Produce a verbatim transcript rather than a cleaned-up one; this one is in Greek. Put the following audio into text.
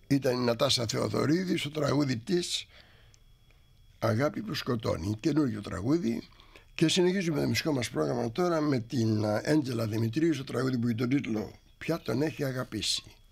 Ήταν η Νατάσα Θεοδωρίδη στο τραγούδι της «Αγάπη που σκοτώνει», καινούργιο τραγούδι. Και συνεχίζουμε το μουσικό μας πρόγραμμα τώρα με την Έντζελα Δημητρίου στο τραγούδι που έχει τον τίτλο «Ποια τον έχει αγαπήσει».